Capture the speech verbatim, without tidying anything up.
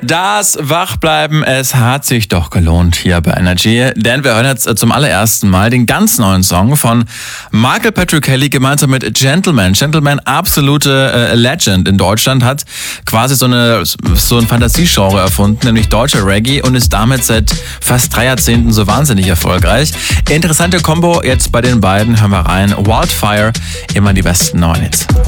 Das Wachbleiben, es hat sich doch gelohnt hier bei Energy, denn wir hören jetzt zum allerersten Mal den ganz neuen Song von Michael Patrick Kelly gemeinsam mit Gentleman. Gentleman, absolute äh, Legend in Deutschland, hat quasi so eine so ein Fantasiegenre erfunden, nämlich deutscher Reggae, und ist damit seit fast drei Jahrzehnten so wahnsinnig erfolgreich. Interessante Kombo jetzt bei den beiden, hören wir rein. Wildfire, immer die besten neuen Hits.